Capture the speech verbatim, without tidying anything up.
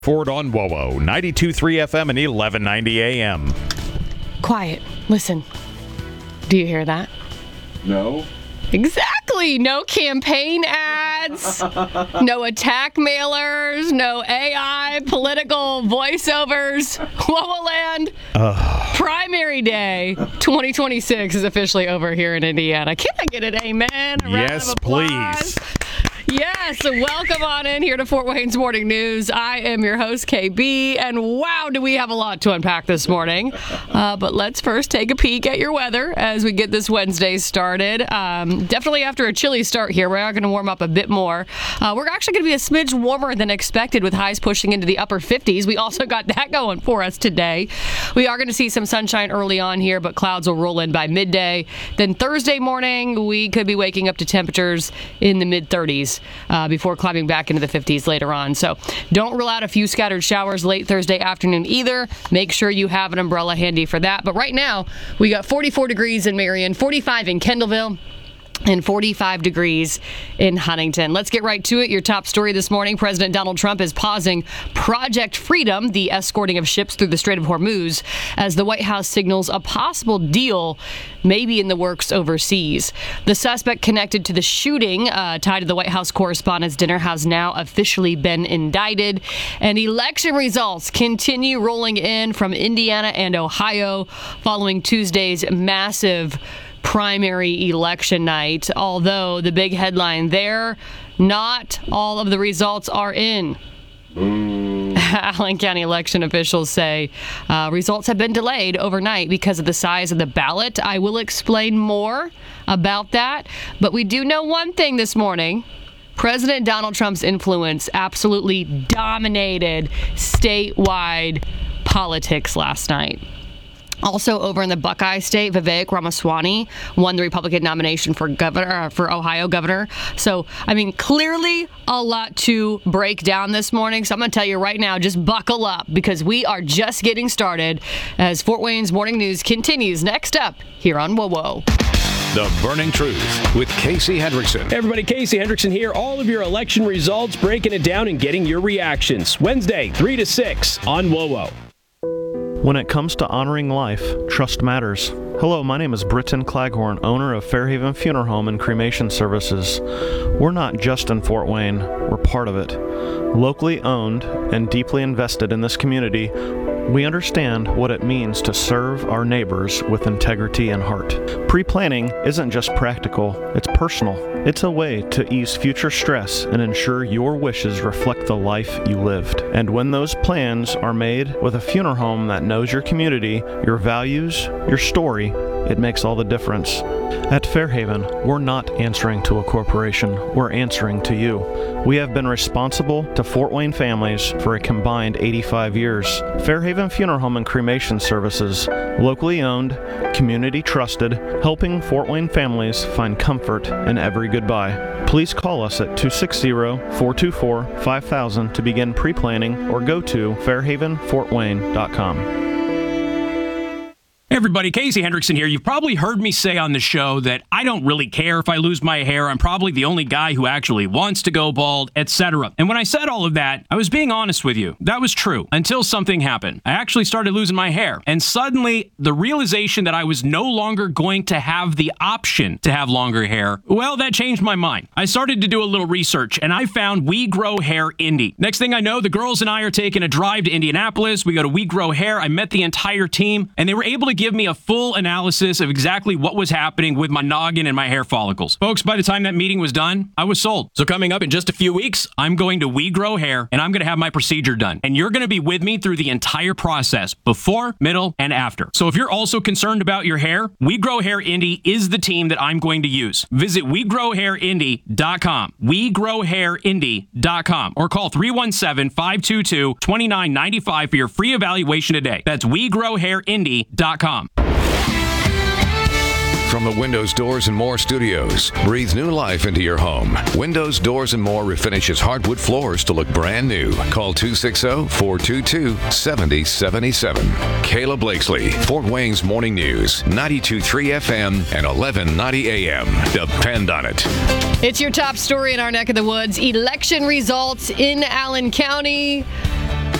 Ford on WOWO, ninety-two point three F M and eleven ninety A M. Quiet. Listen. Do you hear that? No. Exactly. No campaign ads, no attack mailers, no A I political voiceovers. WOWOland. Uh. Primary day twenty twenty-six is officially over here in Indiana. Can I get an amen? A yes, please. Yes, welcome on in here to Fort Wayne's Morning News. I am your host, K B, and wow, do we have a lot to unpack this morning. Uh, but let's first take a peek at your weather as we get this Wednesday started. Um, definitely after a chilly start here, we are going to warm up a bit more. Uh, we're actually going to be a smidge warmer than expected with highs pushing into the upper fifties. We also got that going for us today. We are going to see some sunshine early on here, but clouds will roll in by midday. Then Thursday morning, we could be waking up to temperatures in the mid-thirties. Uh, before climbing back into the fifties later on. So don't rule out a few scattered showers late Thursday afternoon either. Make sure you have an umbrella handy for that. But right now, we got forty-four degrees in Marion, forty-five in Kendallville, and forty-five degrees in Huntington. Let's get right to it. Your top story this morning, President Donald Trump is pausing Project Freedom, the escorting of ships through the Strait of Hormuz, as the White House signals a possible deal may be in the works overseas. The suspect connected to the shooting uh, tied to the White House Correspondents' Dinner has now officially been indicted, and election results continue rolling in from Indiana and Ohio following Tuesday's massive primary election night. Although the big headline there, not all of the results are in. Allen County election officials say uh, results have been delayed overnight because of the size of the ballot. I will explain more about that, but we do know one thing this morning. President Donald Trump's influence absolutely dominated statewide politics last night. Also over in the Buckeye State, Vivek Ramaswamy won the Republican nomination for governor uh, for Ohio governor. So, I mean, clearly a lot to break down this morning. So I'm going to tell you right now, just buckle up because we are just getting started as Fort Wayne's Morning News continues next up here on WOWO. The Burning Truth with Casey Hendrickson. Hey everybody, Casey Hendrickson here. All of your election results, breaking it down and getting your reactions. Wednesday, three to six on WOWO. When it comes to honoring life, trust matters. Hello, my name is Britton Claghorn, owner of Fairhaven Funeral Home and Cremation Services. We're not just in Fort Wayne, we're part of it. Locally owned and deeply invested in this community, we understand what it means to serve our neighbors with integrity and heart. Pre-planning isn't just practical, it's personal. It's a way to ease future stress and ensure your wishes reflect the life you lived. And when those plans are made with a funeral home that knows your community, your values, your story, it makes all the difference. At Fairhaven, we're not answering to a corporation, we're answering to you. We have been responsible to Fort Wayne families for a combined eighty-five years. Fairhaven Funeral Home and Cremation Services, locally owned, community trusted, helping Fort Wayne families find comfort in every goodbye. Please call us at two six zero, four two four, five thousand to begin pre-planning or go to fairhaven fort wayne dot com. Hey everybody, Casey Hendrickson here. You've probably heard me say on the show that I don't really care if I lose my hair. I'm probably the only guy who actually wants to go bald, et cetera. And when I said all of that, I was being honest with you. That was true until something happened. I actually started losing my hair. And suddenly, the realization that I was no longer going to have the option to have longer hair, well, that changed my mind. I started to do a little research, and I found We Grow Hair Indy. Next thing I know, the girls and I are taking a drive to Indianapolis. We go to We Grow Hair. I met the entire team, and they were able to give me a full analysis of exactly what was happening with my noggin and my hair follicles. Folks, by the time that meeting was done, I was sold. So coming up in just a few weeks, I'm going to We Grow Hair, and I'm going to have my procedure done. And you're going to be with me through the entire process, before, middle, and after. So if you're also concerned about your hair, We Grow Hair Indy is the team that I'm going to use. Visit we grow hair indy dot com, we grow hair indy dot com, or call three one seven, five two two, two nine nine five for your free evaluation today. That's we grow hair indy dot com. From the Windows, Doors, and More studios, breathe new life into your home. Windows, Doors, and More refinishes hardwood floors to look brand new. Call two six zero, four two two, seven zero seven seven. Kayla Blakesley, Fort Wayne's Morning News, ninety-two point three F M and eleven ninety A M. Depend on it. It's your top story in our neck of the woods. Election results in Allen County.